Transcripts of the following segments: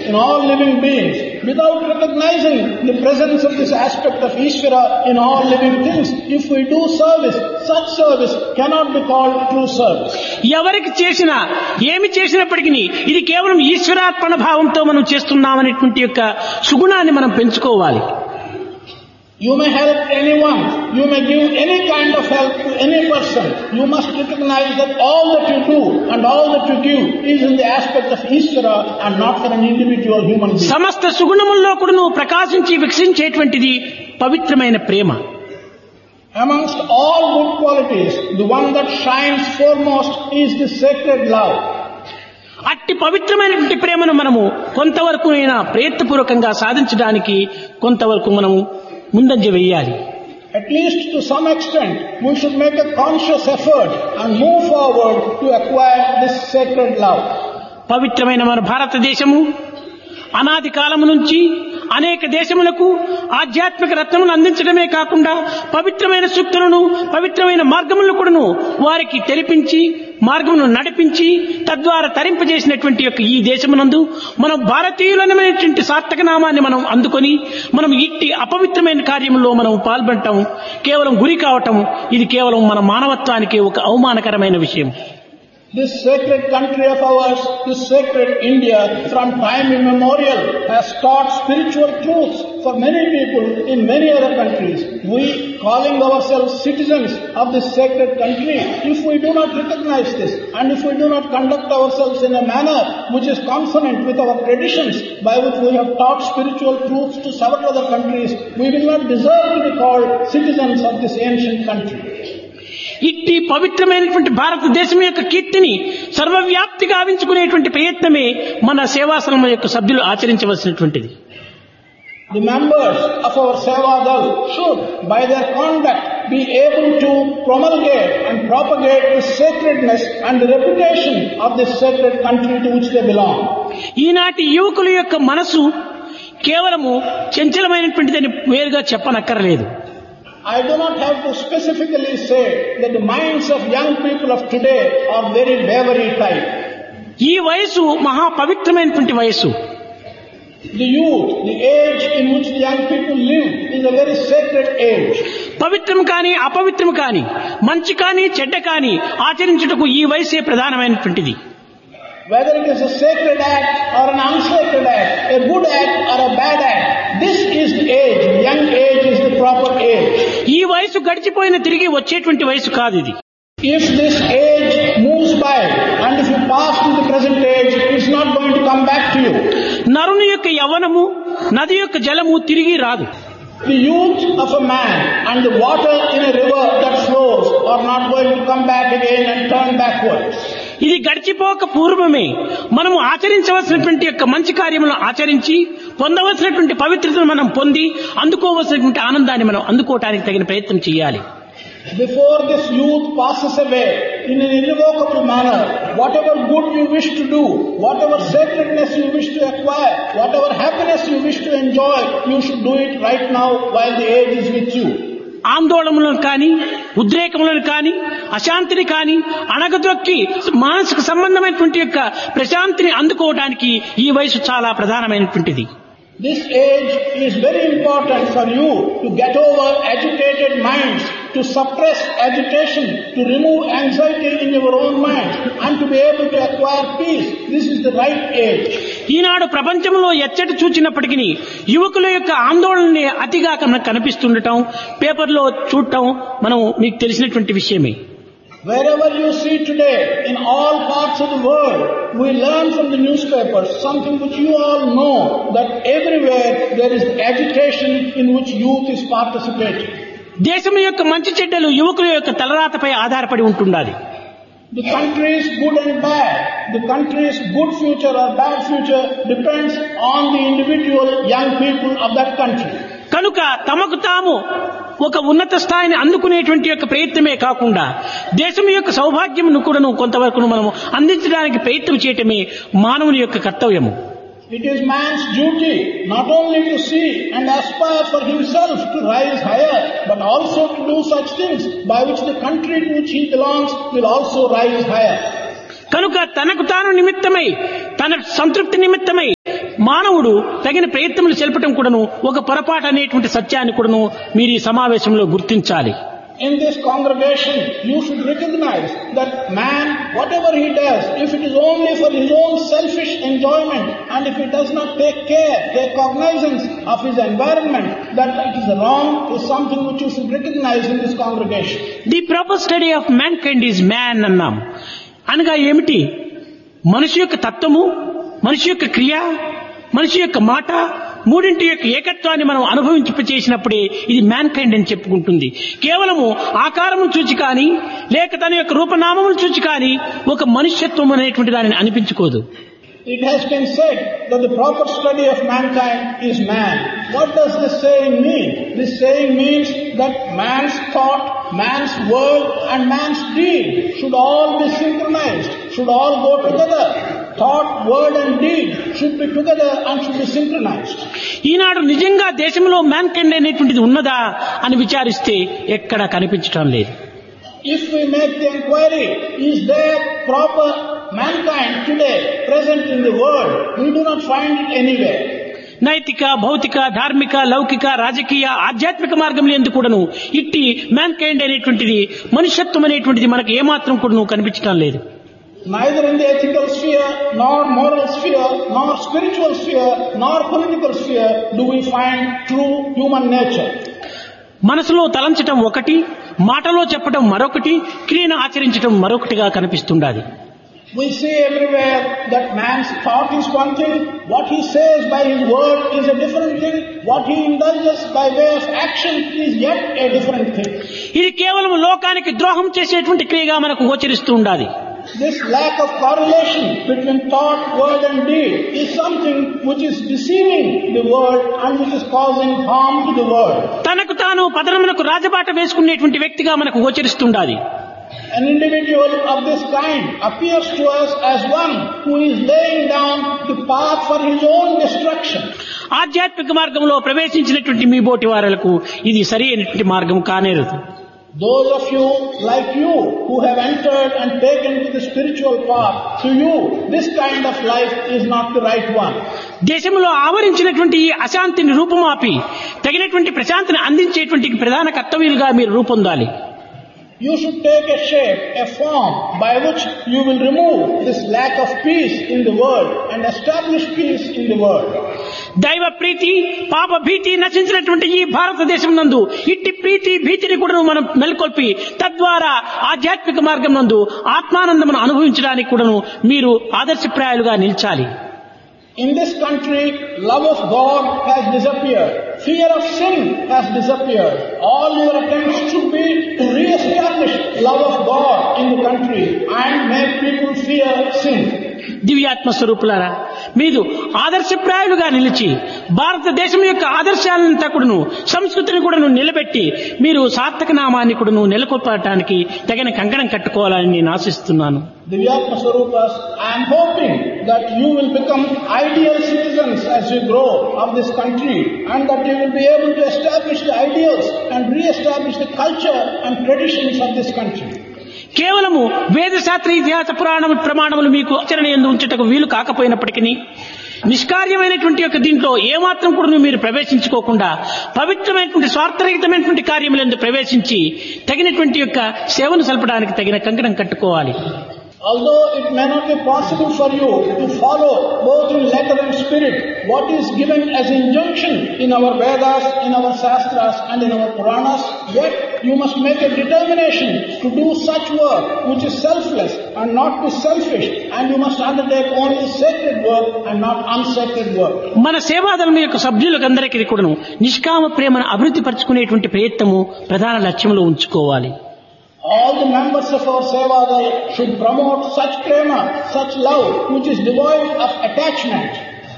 in all living beings, without recognizing the presence of this aspect of Ishvara in all living things, if we do service, such service cannot be called true service. ఎవరికి చేసినా ఏమి చేసినప్పటికీ ఇది కేవలం ఈశ్వరార్పణ భావంతో మనం చేస్తున్నామనేటువంటి యొక్క సుగుణాన్ని మనం పెంచుకోవాలి. You may help anyone, you may give any kind of help to any person. You must recognize that all that you do and all that you give is in the aspect of Ishvara and not for an individual human being. సమస్త సుగుణముల్లో కూడా నువ్వు ప్రకాశించి వికసించేటువంటిది పవిత్రమైన ప్రేమ. Amongst all good qualities, the one that shines foremost is the sacred love. అట్టి పవిత్రమైనటువంటి ప్రేమను మనము కొంతవరకు ప్రయత్నపూర్వకంగా సాధించడానికి కొంతవరకు మనము ముందంజ వేయాలి. At least to some extent, we should make a conscious effort and move forward to acquire this sacred love. పవిత్రమైన మన భారతదేశము అనాది కాలము నుంచి అనేక దేశములకు ఆధ్యాత్మిక రత్నములను అందించడమే కాకుండా పవిత్రమైన సూక్తులను పవిత్రమైన మార్గములను కూడాను వారికి తెలిపించి మార్గమును నడిపించి తద్వారా తరింపజేసినటువంటి యొక్క ఈ దేశమునందు మనం భారతీయులమైనటువంటి సార్థక నామాన్ని మనం అందుకొని మనం ఇట్టి అపవిత్రమైన కార్యములో మనం పాల్గొనటం కేవలం గురి కావటం ఇది కేవలం మన మానవత్వానికి ఒక అవమానకరమైన విషయం. This sacred country of ours, this sacred India, from time immemorial has taught spiritual truths for many people in many other countries. We, calling ourselves citizens of this sacred country, if we do not recognize this and if we do not conduct ourselves in a manner which is consonant with our traditions by which we have taught spiritual truths to several other countries, we will not deserve to be called citizens of this ancient country. ఇట్టి పవిత్రమైనటువంటి భారతదేశం యొక్క కీర్తిని సర్వవ్యాప్తిగా ఆవించుకునేటువంటి ప్రయత్నమే మన సేవాశ్రమం యొక్క సభ్యులు ఆచరించవలసినటువంటిది. The members of our Seva Dal should, by their conduct, be able to promulgate and propagate the sacredness and the reputation of this sacred country to which they belong. ఈనాటి యువకుల యొక్క మనసు కేవలము చంచలమైనటువంటిదని వేరుగా చెప్పనక్కర్లేదు. I do not have to specifically say that the minds of young people of today are very wavery type. ఈ వయసు మహా పవిత్రమైనటువంటి వయసు. The youth, the age in which the young people live is a very sacred age. పవిత్రం కానీ అపవిత్రం కానీ మంచి కానీ చెడ్డ కానీ ఆచరించుటకు ఈ వయసే ప్రధానమైనటువంటిది. Whether it is a sacred act or an unsacred act, a good act or a bad act, this is the age. Young age is the proper age. ఈ వయసు గడిచిపోయిన తిరిగి వచ్చేటువంటి వయసు కాదు ఇది. If this age moves by and if you pass to the present age, it's not going to come back to you. నరుని యొక్క యవ్వనము నది యొక్క జలము తిరిగి రాదు. The youth of a man and the water in a river that flows are not going to come back again and turn backwards. ఇది గడిచిపోక పూర్వమే మనము ఆచరించవలసినటువంటి యొక్క మంచి కార్యములను ఆచరించి పొందవలసినటువంటి పవిత్రతను మనం పొంది అందుకోవలసినటువంటి ఆనందాన్ని మనం అందుకోవటానికి తగిన ప్రయత్నం చేయాలి. Before this youth passes away in an irrevocable manner, whatever good you wish to do, whatever sacredness you wish to acquire, whatever happiness you wish to enjoy, you should do it right now while the age is with you. ఆందోళనలను కానీ ఉద్రేకములను కానీ అశాంతిని కానీ అణగదొక్కి మానసిక సంబంధమైనటువంటి యొక్క ప్రశాంతిని అందుకోవడానికి ఈ వయసు చాలా ప్రధానమైనటువంటిది. This age is very important for you to get over agitated minds, to suppress agitation, to remove anxiety in your own mind and to be able to acquire peace. This is the right age. ఈనాడు ప్రపంచంలో ఎచ్చటి చూచినప్పటికీ యువకుల యొక్క ఆందోళనని అతిగా కనిపిస్తుండటం పేపర్లో చూడటం మనం మీకు తెలిసినటువంటి విషయమే. Wherever you see today, in all parts of the world, we learn from the newspapers something which you all know, that everywhere there is agitation in which youth is participating. దేశం యొక్క మంచి చెడ్డలు యువకుల యొక్క తలరాతపై ఆధారపడి ఉంటుండాలి. The country's good and bad, the country's good future or bad future depends on the individual young people of that country. కనుక తమకు తాము ఒక ఉన్నత స్థాయిని అందుకునేటువంటి యొక్క ప్రయత్నమే కాకుండా దేశం యొక్క సౌభాగ్యమును కూడా కొంతవరకు మనము అందించడానికి ప్రయత్నం చేయటమే మానవుని యొక్క కర్తవ్యము. It is man's duty not only to see and aspire for himself to rise higher, but also to do such things by which the country to which he belongs will also rise higher. కనుక తనకు తాను నిమిత్తమై తన సంతృప్తి నిమిత్తమై మానవుడు తగిన ప్రయత్నములు చెల్పటం కూడాను ఒక పొరపాటు అనేటువంటి సత్యాన్ని కూడాను మీరు ఈ సమావేశంలో గుర్తించాలి. In this congregation, you should recognize that man, whatever he does, if it is only for his own selfish enjoyment, and if he does not take cognizance of his environment, that it is wrong, is something which you should recognize in this congregation. The proper study of mankind is man అన్నాం. అనగా ఏమిటి? మనిషి యొక్క తత్వము, మనిషి యొక్క క్రియ, మనిషి యొక్క మాట, మూడింటి యొక్క ఏకత్వాన్ని మనం అనుభవించేసినప్పుడే ఇది మ్యాన్ కైండ్ అని చెప్పుకుంటుంది. కేవలము ఆకారము చూచి కానీ లేక తన యొక్క రూపనామములు చూచి కానీ ఒక మనుష్యత్వం అనేటువంటి దానిని అనిపించుకోదు. It has been said that the proper study of mankind is man. What does this saying mean? This saying means that man's thought, man's word and man's deed should all be synchronized, should all go together. Thought, word and deed should be together and should be synchronized. ఈనాడు నిజంగా దేశంలో man kind అనేటువంటిది ఉన్నదా అని విచారిస్తే ఎక్కడ కనిపించడం లేదు. If we make the inquiry, is there proper mankind today present in the world? We do not find it anywhere. నైతిక, భౌతిక, ధార్మిక, లౌకిక, రాజకీయ, ఆధ్యాత్మిక మార్గంలో ఎందుకు కూడాను ఇట్టి మ్యాన్ కైండ్ అనేటువంటిది, మనుష్యత్వం అనేటువంటిది మనకు ఏమాత్రం కూడాను కనిపించడం లేదు. Neither in the ethical sphere, nor moral sphere, nor spiritual sphere, nor political sphere do we find true human nature. మనసులో తలంచటం ఒకటి, మాటలో చెప్పటం మరొకటి, క్రియను ఆచరించటం మరొకటిగా కనిపిస్తుండాలి. We see everywhere that man's thought is one thing, what he says by his word is a different thing, what he indulges by way of action is yet a different thing. ఇది కేవలం లోకానికి ద్రోహం చేసేటువంటి క్రియగా మనకు గోచరిస్తూ ఉండాలి. This lack of correlation between thought, word and deed is something which is deceiving the world and which is causing harm to the world. తనకు తాను పతనమునకు రాజబాట వేసుకునేటువంటి వ్యక్తిగా మనకు గోచరిస్తుండాలి. An individual of this kind appears to us as one who is laying down the path for his own destruction. ఆధ్యాత్మిక మార్గంలో ప్రవేశించినటువంటి మీ బోటి వారలకు ఇది సరి అయినటువంటి మార్గం కానేరదు. Those of you like you who have entered and taken to the spiritual path, to you this kind of life is not the right one. దేశంలో ఆవరించినటువంటి ఈ అశాంతిని రూపుమాపి తగినటువంటి ప్రశాంతిని అందించేటువంటి ప్రధాన కర్తవ్యులుగా మీరు రూపొందాలి. You should take a shape, a form by which you will remove this lack of peace in the world and establish peace in the world. దైవ ప్రీతి, పాప భీతి నశించినటువంటి ఈ భారతదేశం నందు ఇట్టి ప్రీతి భీతిని కూడా మనం నెలకొల్పి తద్వారా ఆధ్యాత్మిక మార్గం నందు ఆత్మానందమును అనుభవించడానికి కూడాను మీరు ఆదర్శప్రాయాలుగా నిలిచాలి. In this country, love of God has disappeared. Fear of sin has disappeared. All your attempts should be to re-establish love of God in the country and make people fear sin. దివ్యాత్మ స్వరూపులారా, మీరు ఆదర్శప్రాయులుగా నిలిచి భారతదేశం యొక్క ఆదర్శాలంతా కూడాను సంస్కృతిని కూడాను నిలబెట్టి మీరు సార్థక నామాన్ని కూడాను నెలకొల్పడానికి తగిన కంకణం కట్టుకోవాలని నేను ఆశిస్తున్నాను. Divyatma Swarupas, I am hoping that you will become ideal citizens as you grow of this country and that you will be able to establish the ideals and re-establish the culture and traditions of this country. కేవలము వేదశాస్త్ర ఇతిహాస పురాణములు ప్రమాణములు మీకు ఆచరణ యందు ఉంచుటకు వీలు కాకపోయినప్పటికీ నిష్కార్యమైనటువంటి యొక్క దీంట్లో ఏమాత్రం కూడా మీరు ప్రవేశించుకోకుండా పవిత్రమైనటువంటి స్వార్థరహితమైనటువంటి కార్యములందు ప్రవేశించి తగినటువంటి యొక్క సేవను సల్పడానికి తగిన కంకణం కట్టుకోవాలి. Although it may not be possible for you to follow both in letter and spirit what is given as injunction in our Vedas, in our Shastras and in our Puranas, yet you must make a determination to do such work which is selfless and not be selfish, and you must undertake only sacred work and not unsacred work. మన సేవాదళం యొక్క సభ్యులందరికీ కూడాను నిష్కామ ప్రేమను అభివృద్ధి పరచుకునేటువంటి ప్రయత్నము ప్రధాన లక్ష్యంలో ఉంచుకోవాలి. All the members of our Sevadal should promote such prema, such love, which is devoid of attachment.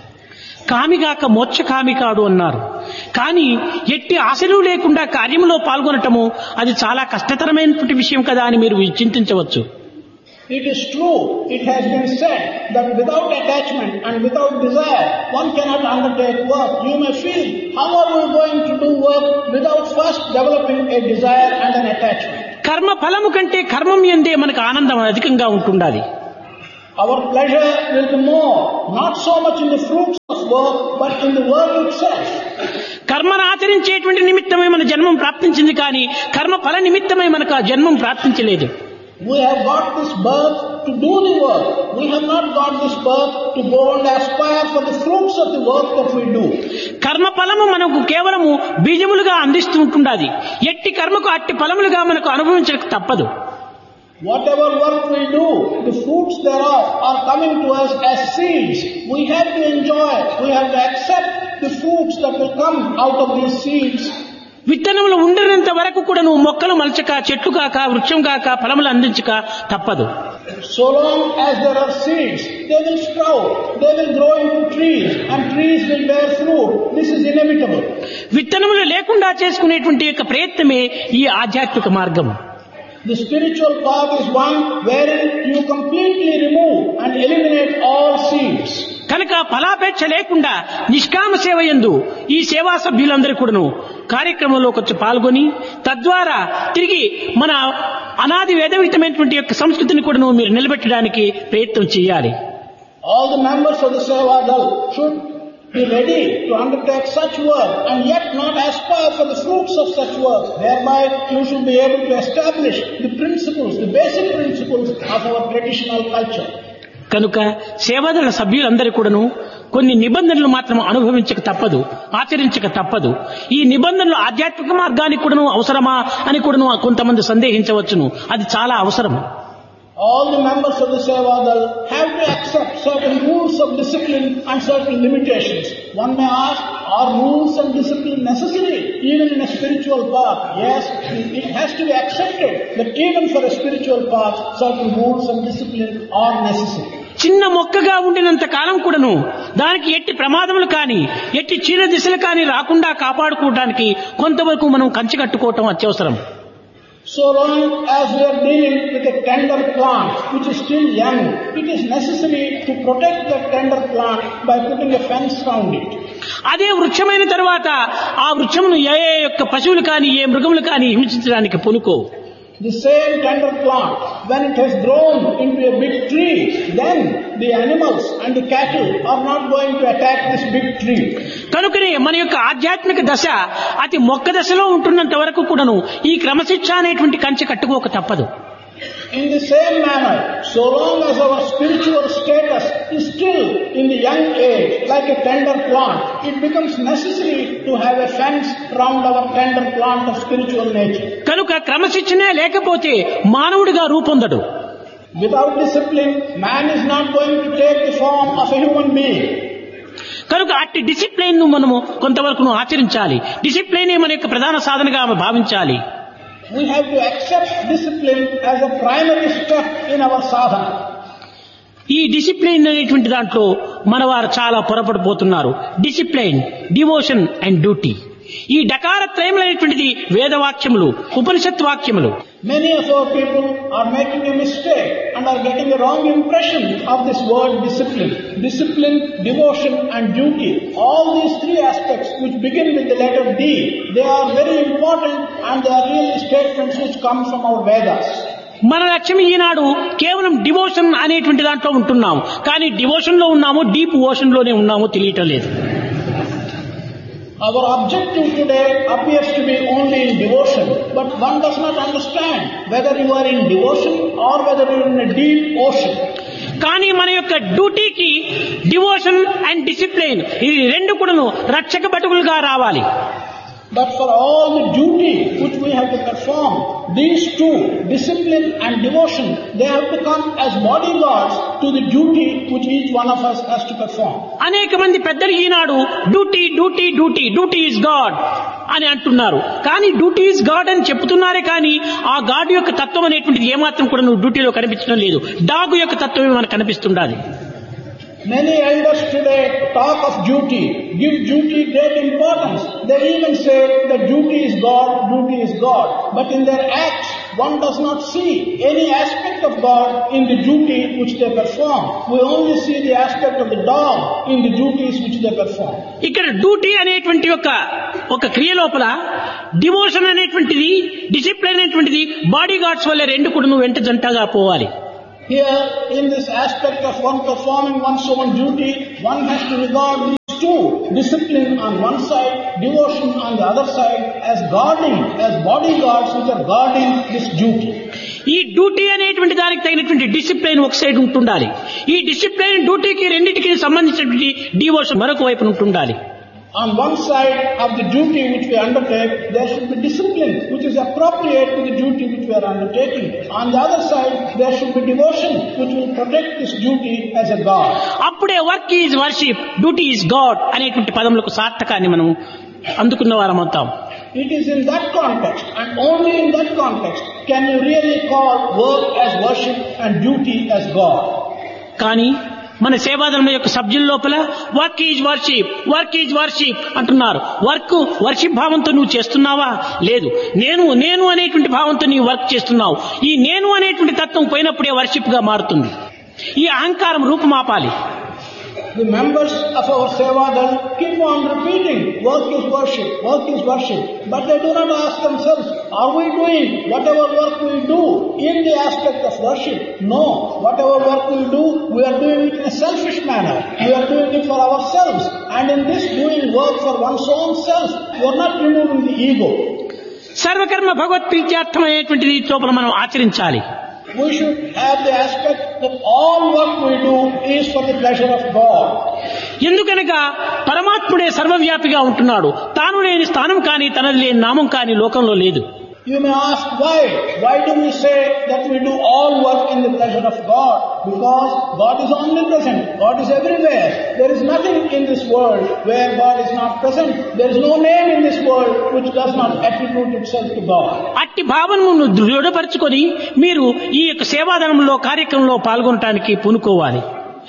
కామిగాక మోక్ష కామికాడు అన్నారు. కానీ ఎట్టి ఆశలు లేకుండా కార్యంలో పాల్గొనటము అది చాలా కష్టతరమైనటువంటి విషయం కదా అని మీరు చింతించవచ్చు. It is true, it has been said that without attachment and without desire, one cannot undertake work. You may feel, how are we going to do work without first developing a desire and an attachment? కర్మ ఫలము కంటే కర్మం యందే మనకు ఆనందం అధికంగా ఉంటుండాలి. Our pleasure will be more, not so much in the fruits of work, but in the work itself. కర్మను ఆచరించేటువంటి నిమిత్తమే మన జన్మం ప్రాప్తించింది కానీ కర్మ ఫల నిమిత్తమే మనకు ఆ జన్మం ప్రాప్తించలేదు. We have got this birth to do the work. We have not got this birth to go and aspire for the fruits of the work that we do. కర్మ ఫలము మనకు కేవలము బీజములుగా అందిస్తూ ఉంటుండాది. ఎట్టి కర్మకు అట్టి ఫలములుగా మనకు అనుభవించక తప్పదు. Whatever work we do, the fruits thereof are coming to us as seeds. We have to enjoy, we have to accept the fruits that will come out of these seeds. విత్తనములు ఉండినంత వరకు కూడా నువ్వు మొక్కలు మలచక చెట్లు కాక వృక్షం కాక ఫలములు అందించక తప్పదు. So long as there are seeds, they will sprout, they will grow into trees, and trees will bear fruit. This is inevitable. విత్తనములు లేకుండా చేసుకునేటువంటి యొక్క ప్రయత్నమే ఈ ఆధ్యాత్మిక మార్గం. The spiritual path is one wherein you completely remove and eliminate all seeds. కనుక ఫలాపేక్ష లేకుండా నిష్కామ సేవ యందు ఈ సేవా సభ్యులందరూ కూడాను కార్యక్రమంలో కొంచెం పాల్గొని తద్వారా తిరిగి మన అనాది వేదవితమైనటువంటి యొక్క సంస్కృతిని కూడాను మీరు నిలబెట్టడానికి ప్రయత్నం చేయాలి. All the members of the Seva Dal should be ready to undertake such work and yet not aspire for the fruits of such work. Thereby you should be able to establish the principles, the basic principles of our traditional culture. కనుక సేవాదళ సభ్యులందరూ కూడాను కొన్ని నిబంధనలు మాత్రం అనుభవించక తప్పదు, ఆచరించక తప్పదు. ఈ నిబంధనలు ఆధ్యాత్మిక మార్గానికి కూడాను అవసరమా అని కూడాను కొంతమంది సందేహించవచ్చును. అది చాలా అవసరము. All the members of the Seva Dal have to accept certain rules of discipline and certain limitations. One may ask, are rules and discipline necessary even in a spiritual path? Yes, it has to be accepted that even for a spiritual path, certain rules and discipline are necessary. చిన్న మొక్కగా ఉండినంత కాలం కూడాను దానికి ఎట్టి ప్రమాదములు కానీ ఎట్టి చీర దిశలు కానీ రాకుండా కాపాడుకోవడానికి కొంతవరకు మనం కంచి కట్టుకోవటం అత్యవసరం. So long as we are dealing with a tender plant which is still young, it is necessary to protect that tender plant by putting a fence around it. అదే వృక్షమైన తర్వాత ఆ వృక్షమును ఏ యొక్క పశువులు కానీ ఏ మృగములు కానీ హింసించడానికి పూనుకోవు. The same tender plant, when it has grown into a big tree, then the animals and the cattle are not going to attack this big tree. కనుకనే మన యొక్క ఆధ్యాత్మిక దశ అతి మొక్క దశలో ఉంటున్నంత వరకు కూడాను ఈ క్రమశిక్ష అనేటువంటి కంచె కట్టుకోక తప్పదు. In the same manner, so long as our spiritual status is still in the young age, like a tender plant, it becomes necessary to have a fence round our tender plant of spiritual nature. కనుక క్రమశిక్షణే లేకపోతే మానవుడిగా రూపొందడు. Without discipline, man is not going to take the form of a human being. కనుక అట్టి discipline ను మనము కొంతవరకు ఆచరించాలి. డిసిప్లైనే మన యొక్క ప్రధాన సాధనగా భావించాలి. We have to accept discipline as a primary step in our sadhana. ఈ డిసిప్లైన్ అనేటువంటి దాంట్లో మనవారు చాలా పొరపడిపోతున్నారు. Discipline, devotion and duty. ఈ డకారత్రయములైనటువంటిది వేదవాక్యములు, ఉపనిషత్ వాక్యములు. Many of our people are making a mistake and are getting a wrong impression of this word discipline. Discipline, devotion and duty. All these three aspects which begin with the letter D, they are very important and they are really statements which come from our Vedas. మన లక్ష్యం ఈనాడు కేవలం devotion అనేటువంటి దాంట్లో ఉంటున్నాము. కానీ devotion లో ఉన్నాము, deep ocean లోనే ఉన్నాము తెలియటం లేదు. Our objective today appears to be only in devotion, but one does not understand whether you are in devotion or whether you are in a deep ocean. కానీ మన యొక్క డ్యూటీకి డివోషన్ అండ్ డిసిప్లిన్ ఇది రెండు కూడాను రక్షక భటులుగా రావాలి. But for all the duty which we have to perform, these two, discipline and devotion, they have to come as bodyguards to the duty which each one of us has to perform. అనేక మంది పెద్దలు ఈనాడు duty duty duty duty is God అని అంటున్నారు. కానీ duty is God అని చెప్తున్నారే కానీ ఆ God యొక్క తత్వం అనేటువంటిది ఏమాత్రం కూడా నువ్వు డ్యూటీలో కనిపించడం లేదు. డాగ్ యొక్క తత్వమే మనకు కనిపిస్తుండాలి. Many elders today talk of duty, give duty great importance. They even say that duty is God, duty is God. But in their acts, one does not see any aspect of God in the duty which they perform. We only see the aspect of the dog in the duties which they perform. ఇక్కడ duty అనేటువంటి ఒక క్రియ లోపల devotion అనేటువంటిది, discipline అనేటువంటిది body guards వల్ల రెండు కూడా నువ్వు వెంట జంటగా పోవాలి. Here, in this aspect of one performing one's own duty, one has to regard these two two, discipline on one side, devotion on the other side, as bodyguards which are guarding this duty. ఈ duty అనేటువంటి దానికి తగినటువంటి discipline ఒక side ఉంటుండాలి. ఈ discipline డ్యూటీకి రెండింటికి సంబంధించినటువంటి డివోషన్ మరొక వైపు ఉంటుండాలి. On one side of the duty which we undertake, there should be discipline which is appropriate to the duty which we are undertaking. On the other side, there should be devotion which will protect this duty as a God. అప్పుడే work is worship, duty is God అనేటువంటి పదములకు సార్థకాన్ని మనం అందుకున్న వారం అవుతాం. It is in that context and only in that context can you really call work as worship and duty as God. కానీ మన సేవాదళం యొక్క subject లోపల వర్క్ ఈజ్ వర్షిప్ అంటున్నారు. వర్షిప్ భావంతో నువ్వు చేస్తున్నావా? లేదు. నేను అనేటువంటి భావంతో నీవు వర్క్ చేస్తున్నావు. ఈ నేను అనేటువంటి తత్వం పోయినప్పుడే వర్షిప్ గా మారుతుంది. ఈ అహంకారం రూపుమాపాలి. The members of our Sevadal keep on repeating, work is worship. But they do not ask themselves, are we doing whatever work we do in the aspect of worship? No. Whatever work we do, we are doing it in a selfish manner. We are doing it for ourselves. And in this doing work for one's own self, we are not removing the ego. సర్వకర్మ భగవత్ ప్రీత్యార్థమైనటువంటి రీతిలో మనం ఆచరించాలి. We should have the aspect that all work we do is for the pleasure of God. ఎందుకనగా పరమాత్ముడే సర్వవ్యాపిగా ఉంటున్నాడు. తాను లేని స్థానం కానీ తనది లేని నామం కానీ లోకంలో లేదు. You may ask why? Why do we say that we do all work in the pleasure of God? Because God is omnipresent. God is everywhere. There is nothing in this world where God is not present. There is no name in this world which does not attribute itself to God. అట్టి భావనను దృఢపరచుకొని మీరు ఈ యొక్క సేవాదళంలో కార్యక్రమంలో పాల్గొనడానికి పూనుకోవాలి.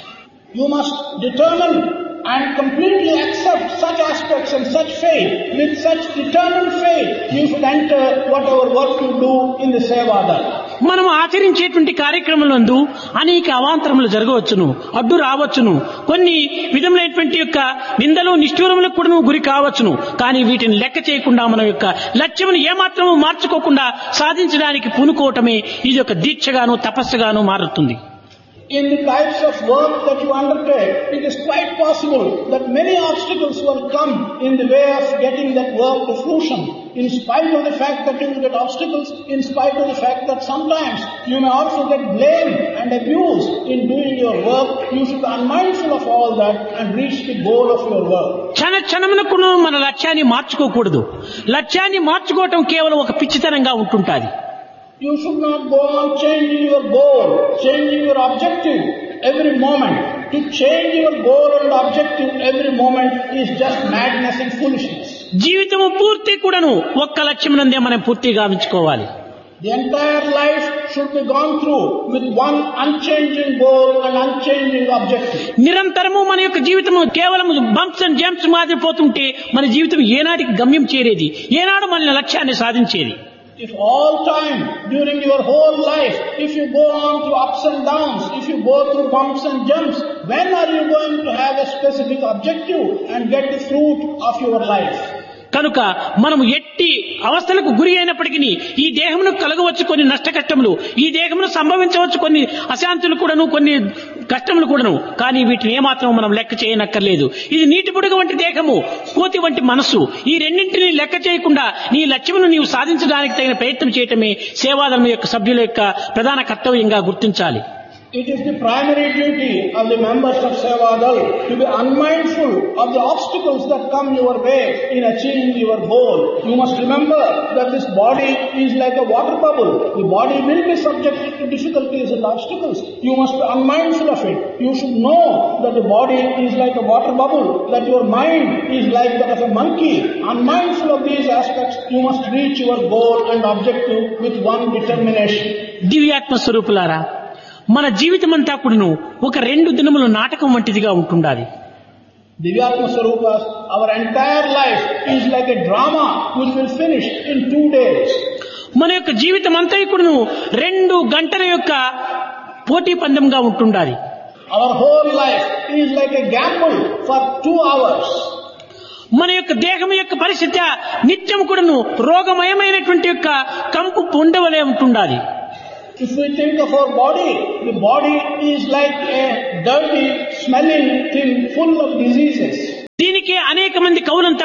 You must determine and completely accept such aspects and such faith. With such determined faith, you should enter whatever work you do in the Sevadal. మనం ఆచరించేటువంటి కార్యక్రమాలందు అనేక అవాంతరములు జరగవచ్చును, అడ్డు రావచ్చును, కొన్ని విధములైనటువంటి యొక్క నిందలు నిష్ఠూరములకు కూడా గురి కావచ్చును. కానీ వీటిని లెక్క చేయకుండా మన యొక్క లక్ష్యమును ఏమాత్రము మార్చుకోకుండా సాధించడానికి పూనుకోవటమే ఇది ఒక దీక్షగాను తపస్సుగాను మారుతుంది. In the types of work that you undertake, it is quite possible that many obstacles will come in the way of getting that work to fruition. In spite of the fact that you will get obstacles, in spite of the fact that sometimes you may also get blamed and abused in doing your work, you should be unmindful of all that and reach the goal of your work. క్షణమునకు మన లక్ష్యాన్ని మార్చుకోకూడదు. లక్ష్యాన్ని మార్చుకోవటం కేవలం ఒక పిచ్చితనంగా ఉంటుంటుంది. You should not go on changing your goal, changing your objective every moment. To change your goal and objective every moment is just madness and foolishness. జీవితము పూర్తి కూడాను ఒక్క లక్ష్యమునందే మనం పూర్తిగా గావించుకోవాలి. The entire life should be gone through with one unchanging goal and unchanging objective. నిరంతరము మన యొక్క జీవితము కేవలం బంప్స్ అండ్ జంప్స్ మాదిరి పోతుంటే మన జీవితం ఏనాటికి గమ్యం చేరేది? ఏనాడు మన లక్ష్యాన్ని సాధించేది? If all time, during your whole life, if you go on through ups and downs, if you go through bumps and jumps, when are you going to have a specific objective and get the fruit of your life? కనుక మనము ఎట్టి అవస్థలకు గురి అయినప్పటికీ ఈ దేహమును కలగవచ్చు కొన్ని నష్ట కష్టములు, ఈ దేహమును సంభవించవచ్చు కొన్ని అశాంతులు కూడాను, కొన్ని కష్టములు కూడాను. కానీ వీటిని ఏమాత్రం మనం లెక్క చేయనక్కర్లేదు. ఇది నీటి బుడగ వంటి దేహము, కోతి వంటి మనస్సు. ఈ రెండింటినీ లెక్క చేయకుండా నీ లక్ష్యమును నీవు సాధించడానికి తగిన ప్రయత్నం చేయటమే సేవాదళం యొక్క సభ్యుల యొక్క ప్రధాన కర్తవ్యంగా గుర్తించాలి. It is the primary duty of the members of Sevadal to be unmindful of the obstacles that come your way in achieving your goal. You must remember that this body is like a water bubble. The body will be subjected to difficulties and obstacles. You must be unmindful of it. You should know that the body is like a water bubble, that your mind is like that of a monkey. Unmindful of these aspects, you must reach your goal and objective with one determination. దివ్యాత్మ స్వరూపులారా, మన జీవితమంతా కూడాను ఒక 2 దినముల నాటకం వంటిదిగా ఉంటుండాలి. Divyatma Swarupas, our entire life is like a drama which will finish in 2 days. మన యొక్క జీవితం అంతా కూడాను 2 గంటల యొక్క పోటీ పందెంగా ఉంటుండాలి. Our whole life is like a gamble for 2 hours. మన యొక్క దేహం యొక్క పరిస్థితి నిత్యం కూడాను రోగమయమైనటువంటి యొక్క కంపు పొండవలే ఉంటుండాలి. If we think of our body, the body is like a dirty, smelling thing full of diseases. దీనికి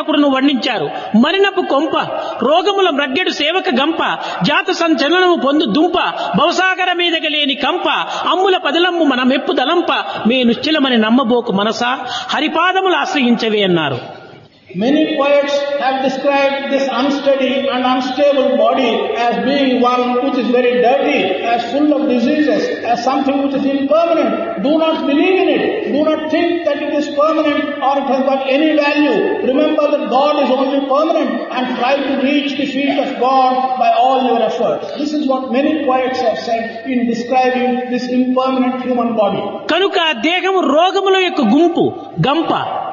కూడా వర్ణించారు. మరినపు కొంప రోగముల మ్రగ్గెడు సేవక గంప జాత సంచలనము పొందు దుంప భవసాగర మీదగ లేని కంప అమ్ముల పదలమ్ము మన మెప్పు దలంప మే నిశ్చలమని నమ్మబోకు మనసా హరిపాదములు ఆశ్రయించవే అన్నారు. Many poets have described this unsteady and unstable body as being one which is very dirty, as full of diseases, as something which is impermanent. Do not believe in it. Do not think that it is permanent or it has got any value. Remember that God is only permanent and try to reach the feet of God by all your efforts. This is what many poets have said in describing this impermanent human body. కనుక దేహము రోగముల యొక్క గుంపు గంప.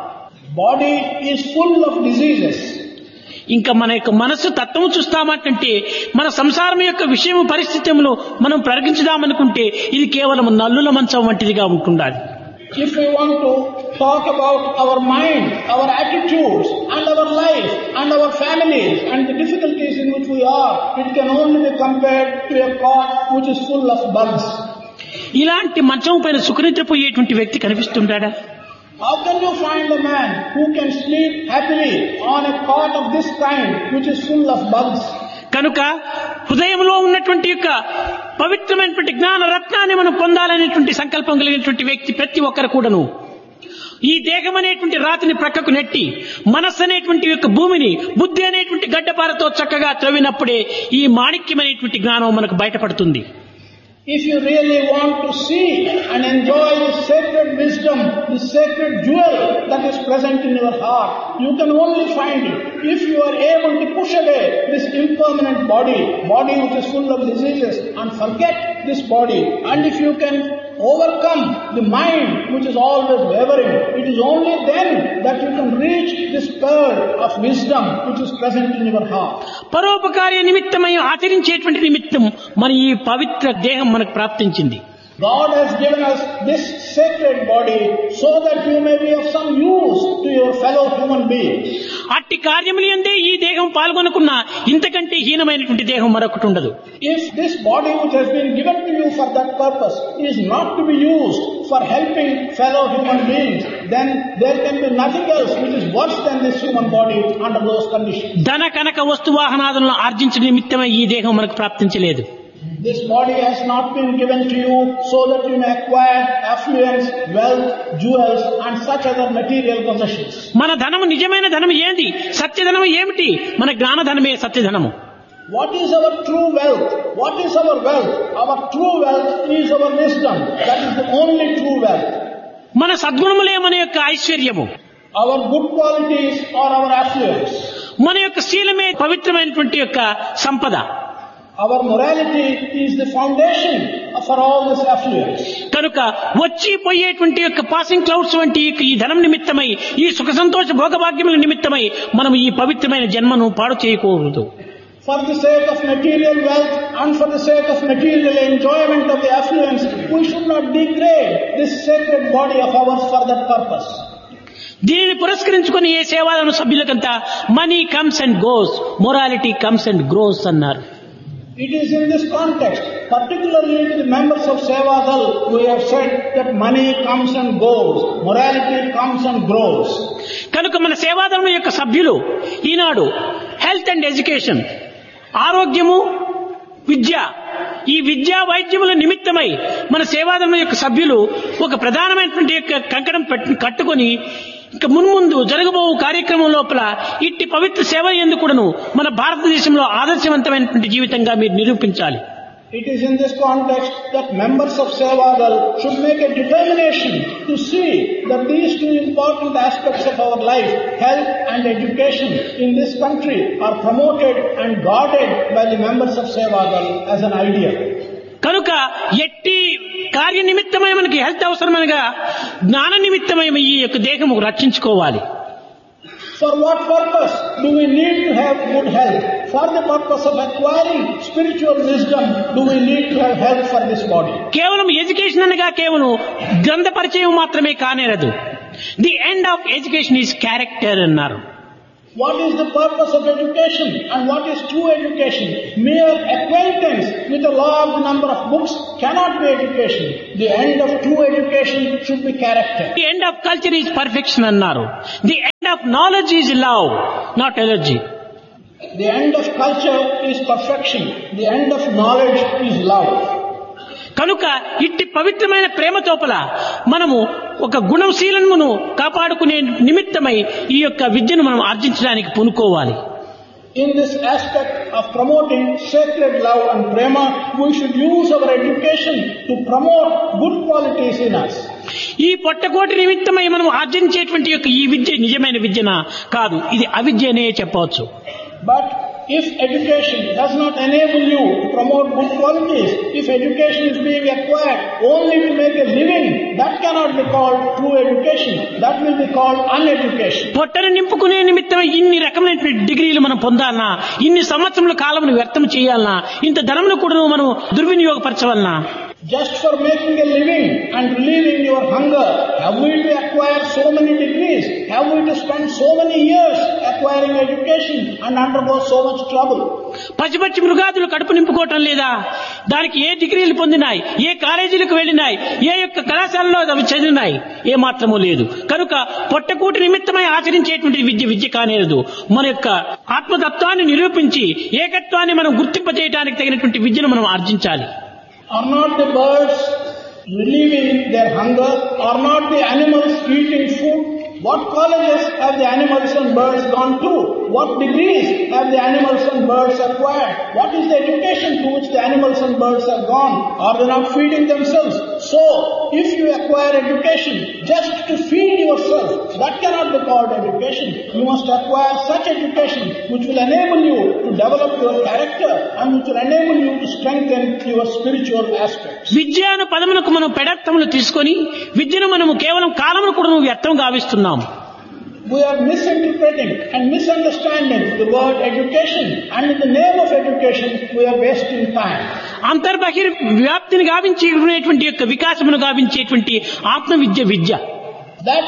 Body is full of diseases. ఇంకా మన యొక్క మనస్సు తత్వము చూస్తామంటే మన సంసారం యొక్క విషయము పరిస్థితుల్లో మనం ప్రకటించుదామనుకుంటే ఇది కేవలం నల్లుల మంచం వంటిదిగా ఉంటుండాలి. If we want to talk about our mind, our attitudes and our life and our families and the difficulties in which we are, it can only be compared to a cot which is full of bugs. ఇలాంటి మంచం పైన సుఖనిద్రపోయేటువంటి వ్యక్తి కనిపిస్తుంటాడా? How can you find a man who can sleep happily on a cot of this kind which is full of bugs? కనుక హృదయంలో ఉన్నటువంటి యొక్క పవిత్రమైనటువంటి జ్ఞాన రత్నాన్ని మనం పొందాలనేటువంటి సంకల్పం కలిగినటువంటి వ్యక్తి ప్రతి ఒక్కరు కూడాను ఈ దేహం అనేటువంటి రాతిని ప్రక్కకు నెట్టి మనస్సు అనేటువంటి యొక్క భూమిని బుద్ధి అనేటువంటి గడ్డపారతో చక్కగా త్రవ్వినప్పుడే ఈ మాణిక్యమైనటువంటి జ్ఞానం మనకు బయటపడుతుంది. If you really want to see and enjoy the sacred wisdom, the sacred jewel that is present in your heart, you can only find it if you are able to push away this impermanent body which is full of diseases, and forget this body. And if you can overcome the mind which is always wavering, it is only then that you can reach this pearl of wisdom which is present in your heart. పరోపకార్య నిమిత్తమై ఆచరించేటువంటి నిమిత్తం మన ఈ పవిత్ర దేహం మనకు ప్రాప్తించింది. God has given us this sacred body so that you may be of some use to your fellow human beings. అట్టి కార్యములందే ఈ దేహం పాల్గొనకున్న ఇంతకంటే హీనమైనటువంటి దేహం మరొకటి ఉండదు. If this body which has been given to you for that purpose is not to be used for helping fellow human beings, then there can be nothing else which is worse than this human body under those conditions. ధన కనక వస్తు వాహనాదులను ఆర్జించే నిమిత్తమై ఈ దేహం మనకు ప్రాప్తించలేదు. This body has not been given to you so that you may acquire affluence, wealth, jewels and such other material possessions. మన ధనము నిజమైన ధనము ఏంది? సత్యధనము ఏమిటి? మన జ్ఞానధనమే సత్యధనము. What is our true wealth? What is our wealth? Our true wealth is our wisdom. That is the only true wealth. మన సద్గుణములే మన యొక్క ఐశ్వర్యము. Our good qualities are our affluence. మన యొక్క శీలమే పవిత్రమైనటువంటి యొక్క సంపద. Our morality is the foundation for all this affluence. కనుక వచ్చి పోయేటువంటి యొక్క పాసింగ్ క్లౌడ్స్ వంటి ఈ ధనం నిమిత్తమై ఈ సుఖ సంతోష భోగభాగ్యముల నిమిత్తమై మనం ఈ పవిత్రమైన జన్మను పాడు చేయకూడదు. For the sake of material wealth and for the sake of material enjoyment of the affluence, we should not degrade this sacred body of ours for that purpose. దీనిని పురస్కరించుకొని ఏ సేవాదళ సభ్యులకంతా money comes and goes, morality comes and grows అన్నారు. It is in this context, particularly to the members of Sevadal, we have said that money comes and goes, morality comes and grows. కనుక మన సేవాదళం యొక్క సభ్యులు ఈనాడు health and education, ఆరోగ్యము, విద్య, ఈ విద్యా వైద్యముల నిమిత్తమై మన సేవాదళం యొక్క సభ్యులు ఒక ప్రధానమైనటువంటి యొక్క కంకణం కట్టుకొని ఇక మున్ముందు జరగబో కార్యక్రమం లోపల ఇట్టి పవిత్ర సేవ ఎందుకును మన భారతదేశంలో ఆదర్శవంతమైనటువంటి జీవితంగా మీరు నిరూపించాలి. It is in this context that members of Sevadal should make a determination to see that these two important aspects of our life, health and education in this country, are promoted and guarded by the members of Sevadal as an ideal. కనుక ఎట్టి కార్య నిమిత్తమై మనకి health అవసరమనగా జ్ఞాన నిమిత్తమై ఈ యొక్క దేహము రక్షించుకోవాలి. For what purpose do we need to have good health? For the purpose of acquiring spiritual wisdom, do we need to have health for this body? కేవలం ఎడ్యుకేషన్ అనగా కేవలం గ్రంథ పరిచయం మాత్రమే కానేరదు. The end of education is character అన్నారు. What is the purpose of education and what is true education? Mere acquaintance with a large number of books cannot be education. The end of true education should be character. The end of culture is perfection అన్నారు. The of knowledge is love, not allergy. The end of culture is perfection. The end of knowledge is love. కనుక ఇట్టి పవిత్రమైన ప్రేమ తోపల మనము ఒక గుణశీలమును కాపాడుకునే నిమిత్తమై ఈ యొక్క విద్యను మనం ఆర్జించడానికి పూనుకోవాలి. In this aspect of promoting sacred love and prema, we should use our education to promote good qualities in us. ఈ పొట్టకోటి నిమిత్తమై మనం ఆర్జించేటువంటి యొక్క ఈ విద్య నిజమైన విద్యనా కాదు, ఇది అవిద్య అనే చెప్పవచ్చు. But if education does not enable you to promote good qualities, if education is being acquired only to make a living, that cannot be called true education. That will be called uneducation. పొట్టను నింపుకునే నిమిత్తమై ఇన్ని రకమైన డిగ్రీలు మనం పొందాలనా, ఇన్ని సంవత్సరముల కాలమును వ్యర్థం చేయాలనా, ఇంత ధనమును కూడా మనం దుర్వినియోగపరచవలనా? Just for making a living and relieving your hunger, have we to acquire so many degrees? Have we to spend so many years acquiring education and undergo so much trouble? పచ్చిపచ్చి మృగాదులు కడుపు నింపుకోవటం లేదా? దానికి ఏ డిగ్రీలు పొందినాయి, ఏ కాలేజీలకు వెళ్ళినాయి, ఏ యొక్క కళాశాలలో అవి చదివినాయి? ఏ మాత్రమూ లేదు. కనుక పొట్టకూటి నిమిత్తమై ఆచరించేటువంటి విద్య కానేరదు. మన యొక్క ఆత్మతత్వాన్ని నిరూపించి ఏకత్వాన్ని మనం గుర్తింపజేయడానికి తగినటువంటి విద్యను మనం ఆర్జించాలి. Are not the birds relieving their hunger? Are not the animals eating food? What colleges have the animals and birds gone to? What degrees have the animals and birds acquired? What is the education to which the animals and birds have gone? Are they not feeding themselves? So, if you acquire education just to feed yourself, that cannot be called education. You must acquire such education which will enable you to develop your character and which will enable you to strengthen your spiritual aspects. విద్య అనే పదమునకు మనం పెడర్థములు తీసుకొని విద్యను మనము కేవలం కాలమును కూడా వ్యర్థం గావిస్తున్నాం. We are misinterpreting and misunderstanding the word education, and in the name of education we are wasting time. అంతర్బహిర్ వ్యాప్తిని గావించేటువంటి యొక్క వికాసమును గావించేటువంటి ఆత్మ విద్య. That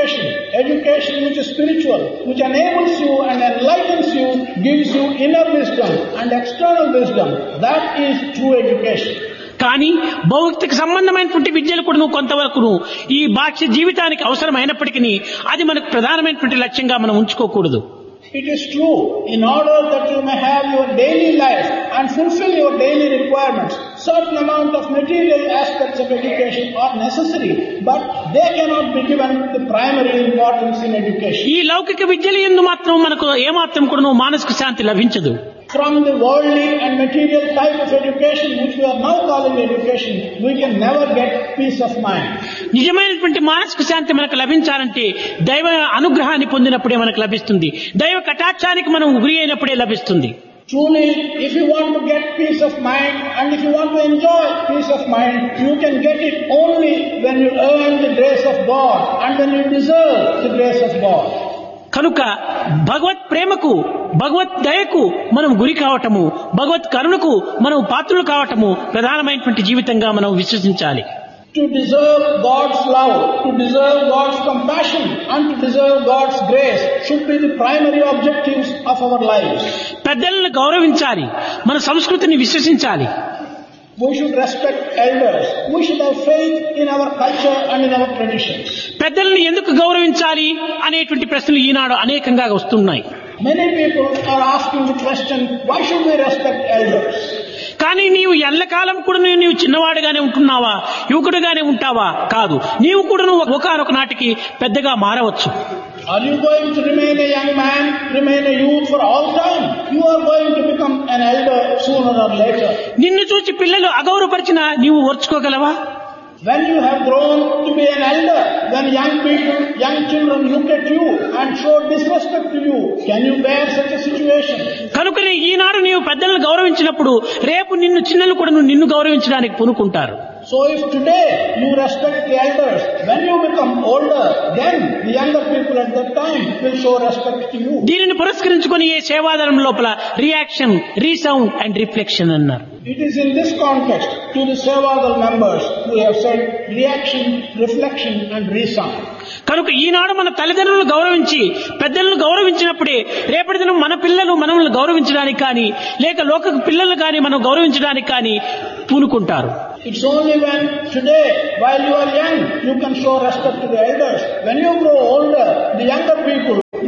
education which is spiritual, which enables you and enlightens you, gives you inner wisdom and external wisdom, that is true education. కానీ భౌతిక సంబంధమైనటువంటి విద్యలు కూడా కొంతవరకు ఈ బాహ్య జీవితానికి అవసరమైనప్పటికీ అది మనకు ప్రధానమైనటువంటి లక్ష్యంగా మనం ఉంచుకోకూడదు. It is true, in order that you may have your daily life and fulfill your daily requirements, certain amount of material aspects of education are necessary, but they cannot be given the primary importance in education. ఈ లౌకిక విద్యల యందు మాత్రం మనకు ఏమాత్రం కూడా మానసిక శాంతి లభించదు. From the worldly and material type of education which we are now calling education, we can never get peace of mind. నిజమైనటువంటి మానసిక శాంతి మనకు లభించాలంటే దైవ అనుగ్రహాన్ని పొందినప్పుడే మనకు లభిస్తుంది. దైవ కటాక్షానికి మనం గురి అయినప్పుడే లభిస్తుంది. Truly, if you want to get peace of mind and if you want to enjoy peace of mind, you can get it only when you earn the grace of God and when you deserve the grace of God. కనుక భగవత్ ప్రేమకు భగవత్ దయకు మనం గురి కావటము, భగవత్ కరుణకు మనం పాత్రులు కావటము ప్రధానమైనటువంటి జీవితంగా మనం విశ్వసించాలి. To deserve God's love, to deserve God's compassion and to deserve God's grace should be the primary objectives of our lives. పెద్దలను గౌరవించాలి, మన సంస్కృతిని విశ్వసించాలి. We should respect elders. We should have faith in our culture and in our traditions. పెద్దలను ఎందుకు గౌరవించాలి అనేటువంటి ప్రశ్నలు ఈనాడు అనేకంగా వస్తున్నాయి. Many people are asking the question, why should we respect elders? కానీ నీవు ఎల్లకాలం కూడా నీవు చిన్నవాడుగానే ఉంటున్నావా, యువకుడుగానే ఉంటావా? కాదు, నీవు కూడా ఒకనొక నాటికి పెద్దగా మారవచ్చు. Are you going to remain a young man, remain a youth for all time? You are going to become an elder sooner or later. నిన్ను చూసి పిల్లలు అగౌరవపరిచినా నీవు ఓర్చుకోగలవా? When you have grown to be an elder, when young children look at you and show disrespect to you, can you bear such a situation? కనుకనే ఈనాడు నీవు పెద్దలను గౌరవించినప్పుడు రేపు నిన్ను చిన్నలు కూడా నిన్ను గౌరవించడానికి పూనుకుంటారు. So if today you respect the elders, when you become older, then the younger people at that time will show respect to you. దీనిని పురస్కరించుకొని ఈ సేవాదనం లోపల రియాక్షన్, రీసౌండ్ అండ్ రిఫ్లెక్షన్ అన్నారు. It is in this context to the Sevadal members we have said reaction, reflection and resound. కనుక ఈనాడు మన తల్లిదండ్రులను గౌరవించి పెద్దలను గౌరవించినప్పుడే రేపటి దినం మన పిల్లలు మనల్ని గౌరవించడానికి కానీ లేక లోక పిల్లలు కానీ మనం గౌరవించడానికి కానీ పూనుకుంటారు. It's only when today, while you are young, you can show respect to the elders. When you grow older, the younger people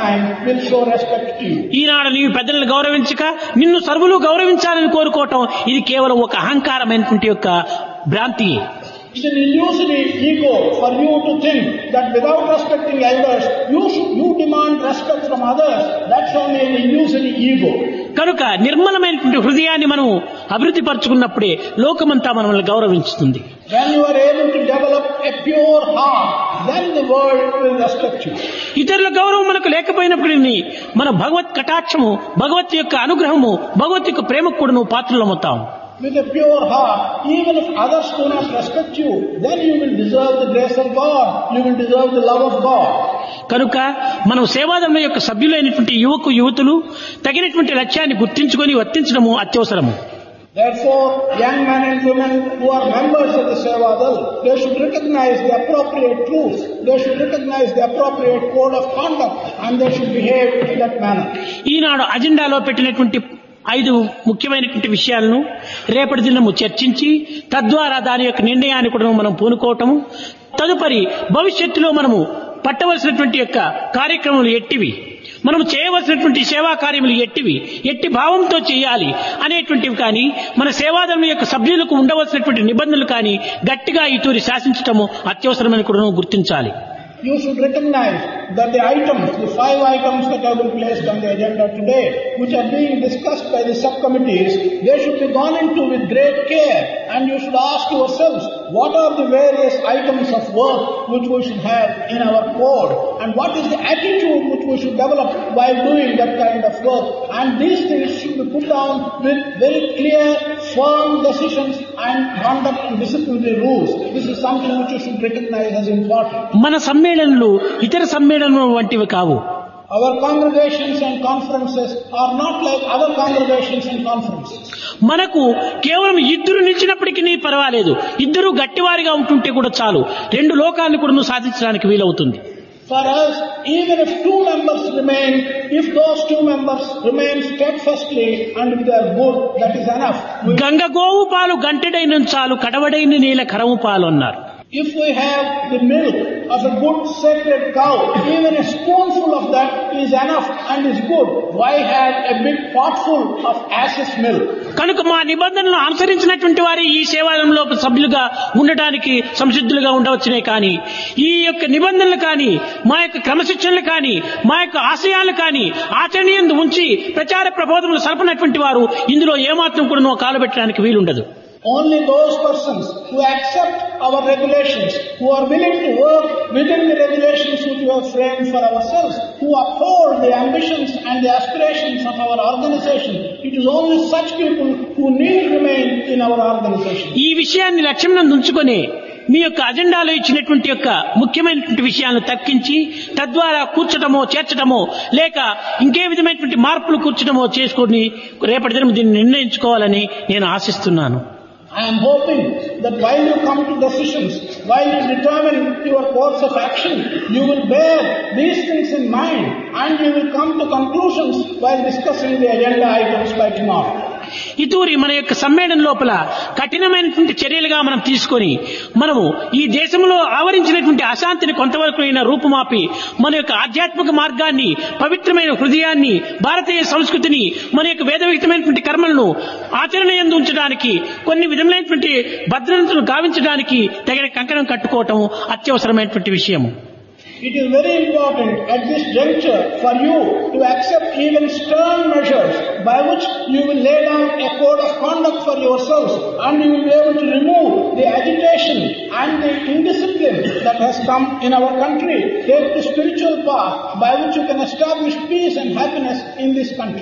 time will show respect to you. ఈనాడు నీవు పెద్దలను గౌరవించక నిన్ను సర్వులు గౌరవించాలని కోరుకోవటం ఇది కేవలం ఒక అహంకారమైనటువంటి యొక్క భ్రాంతి. It's an illusory ego for you to think that without respecting elders, you demand respect from others. That's only an illusory ego. కనుక నిర్మలమైనటువంటి హృదయాన్ని మనం అభివృద్ధి పరుచుకున్నప్పుడే లోకమంతా మనల్ని గౌరవించుతుంది. When you are able to develop a pure heart, then the world will respect you. ఇతరుల గౌరవం మనకు లేకపోయినప్పటికీ మన భగవత్ కటాక్షము, భగవత్ యొక్క అనుగ్రహము, భగవత్ యొక్క ప్రేమకు కూడా నువ్వు పాత్రలమవుతాం. With a pure heart, even if others do not respect you, then you will deserve the grace of God. You will deserve the love of God. కనుక మనం సేవాదళం యొక్క సభ్యులైనటువంటి యువతులు తగినటువంటి లక్ష్యాన్ని గుర్తించుకొని వర్తించడము అత్యవసరము. Therefore, young men and women who are members of the Sevadal, they should recognize the appropriate truth. They should recognize the appropriate code of conduct, and they should behave in that manner. ఈనాడు అజెండాలో పెట్టినటువంటి 5 ముఖ్యమైనటువంటి విషయాలను రేపటి దినము చర్చించి తద్వారా దాని యొక్క నిర్ణయాన్ని కూడా మనం పూనుకోవటము, తదుపరి భవిష్యత్తులో మనము పట్టవలసినటువంటి యొక్క కార్యక్రమాలు ఎట్టివి, మనం చేయవలసినటువంటి సేవా కార్యములు ఎట్టివి, ఎట్టి భావంతో చేయాలి అనేటువంటివి కానీ, మన సేవాదళం యొక్క సభ్యులకు ఉండవలసినటువంటి నిబంధనలు కానీ గట్టిగా ఈ తూరి శాసించటము అత్యవసరమని కూడా గుర్తించాలి. You should recognize that the items, the 5 items that have been placed on the agenda today, which are being discussed by the subcommittees, they should be gone into with great care, and you should ask yourselves, what are the various items of work which we should have in our code, and what is the attitude which we should develop while doing that kind of work, and these things should be put down with very clear, firm decisions and conduct and disciplinary rules. This is something which you should recognize as important. మన సమ్మేళనలు ఇతర సమ్మేళనలు వంటివి కావు. Our congregations and conferences are not like other congregations and conferences. మనకు కేవలం 2 నిలిచినప్పటికీ పర్వాలేదు, 2 గట్టివారిగా ఉంటుంటే కూడా చాలు, 2 లోకాలను కూడా సాధించడానికి వీలవుతుంది. For us, even if 2 members remain, if those 2 members remain steadfastly and if they are good, that is enough. Ganga గోవు పాలు గంటెడైన చాలు, కడవడైన నీల కరము పాలు అన్నారు. If we have the milk of a good sacred cow, even a spoonful of that is enough and is good. Why have a big potful of ass's milk? కనుక మా నిబంధనలను అనుసరించినటువంటి వారి ఈ సేవాలయంలో సభ్యులుగా ఉండటానికి సంసిద్ధులుగా ఉండవచ్చునే కానీ, ఈ యొక్క నిబంధనలు కానీ, మా యొక్క క్రమశిక్షణలు కానీ, మా యొక్క ఆశయాలు కానీ ఆచరణీయందు ఉంచి ప్రచార ప్రబోధములు సల్పనటువంటి వారు ఇందులో ఏమాత్రం కూడా కాలు పెట్టడానికి వీలుండదు. Only those persons who accept our regulations, who are willing to work within the regulations which we have framed for ourselves, who uphold the ambitions and the aspirations of our organization, it is only such people who need remain in our organization. ఈ విషయాన్ని లక్ష్యంలో ఉంచుకొని మీ యొక్క అజెండాలో ఇచ్చినటువంటి యొక్క ముఖ్యమైనటువంటి విషయాలను తక్కించి తద్వారా కూర్చడమో చేర్చడమో లేక ఇంకే విధమైనటువంటి మార్పులు కూర్చడమో చేసుకొని రేపటి దినం దీన్ని నిర్ణయించుకోవాలని నేను ఆశిస్తున్నాను. I am hoping that while you come to decisions, while you determine your course of action, you will bear these things in mind and you will come to conclusions while discussing the agenda items by tomorrow. ఇతూరి మన యొక్క సమ్మేళనం లోపల కఠినమైనటువంటి చర్యలుగా మనం తీసుకొని మనము ఈ దేశంలో ఆవరించినటువంటి అశాంతిని కొంతవరకు అయినా రూపుమాపి మన యొక్క ఆధ్యాత్మిక మార్గాన్ని, పవిత్రమైన హృదయాన్ని, భారతీయ సంస్కృతిని, మన యొక్క వేదవిహితమైనటువంటి కర్మలను ఆచరణయందు ఉంచడానికి, కొన్ని విధములైనటువంటి భద్రతను గావించడానికి తగిన కంకణం కట్టుకోవటం అత్యవసరమైనటువంటి విషయము. It is very important at this juncture for you to accept even stern measures by which you will lay down a code of conduct for yourselves and you will be able to remove the agitation and the indiscipline that has come in our country. Take the spiritual path by which you can establish peace and happiness in this country.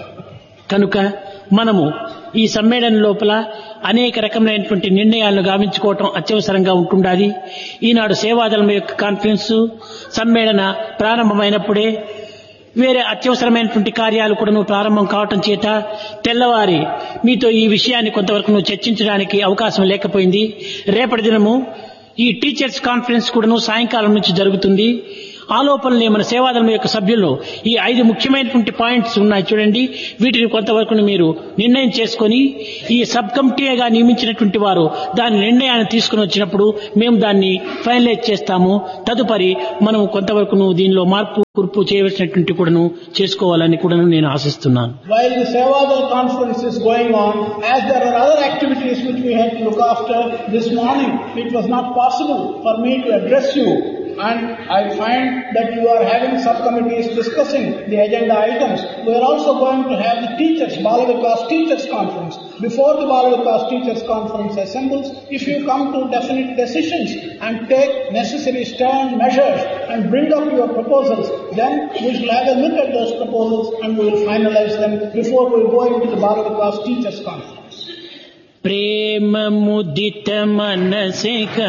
కనుక మనము ఈ సమ్మేళనం లోపల అనేక రకమైనటువంటి నిర్ణయాలను గావించుకోవటం అత్యవసరంగా ఉంటుండాలి. ఈనాడు సేవాదళం యొక్క కాన్ఫరెన్స్ సమ్మేళన ప్రారంభమైనప్పుడే వేరే అత్యవసరమైనటువంటి కార్యాలు కూడా ప్రారంభం కావటం చేత తెల్లవారి మీతో ఈ విషయాన్ని కొంతవరకు చర్చించడానికి అవకాశం లేకపోయింది. రేపటి దినము ఈ టీచర్స్ కాన్ఫరెన్స్ కూడాను సాయంకాలం నుంచి జరుగుతుంది. ఆలోపనలే మన సేవాదళం యొక్క సభ్యుల్లో ఈ 5 ముఖ్యమైనటువంటి పాయింట్స్ ఉన్నాయి చూడండి. వీటిని కొంతవరకు మీరు నిర్ణయం చేసుకొని ఈ సబ్ కమిటీగా నియమించినటువంటి వారు దాని నిర్ణయాన్ని తీసుకుని వచ్చినప్పుడు మేము దాన్ని ఫైనలైజ్ చేస్తాము. తదుపరి మనం కొంతవరకు దీనిలో మార్పు కుర్పు చేయవలసినటువంటి కూడాను చేసుకోవాలని కూడా నేను ఆశిస్తున్నాను. While the Sevadal conference is going on, as there are other activities which we had to look after this morning, it was not possible for me to address you. And I find that you are having subcommittees discussing the agenda items. We are also going to have the teachers, Bala Vikas Teachers Conference. Before the Bala Vikas Teachers Conference assembles, if you come to definite decisions and take necessary stern measures and bring up your proposals, then we shall have a look at those proposals and we will finalize them before we go into the Bala Vikas Teachers Conference. प्रेम मुदित मन से